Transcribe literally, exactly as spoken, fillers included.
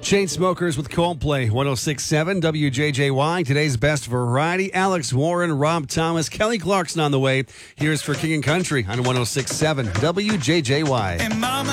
Chainsmokers with Coldplay, one oh six point seven W J J Y. Today's best variety. Alex Warren, Rob Thomas, Kelly Clarkson on the way. Here's for King and Country on one oh six point seven W J J Y. And Mama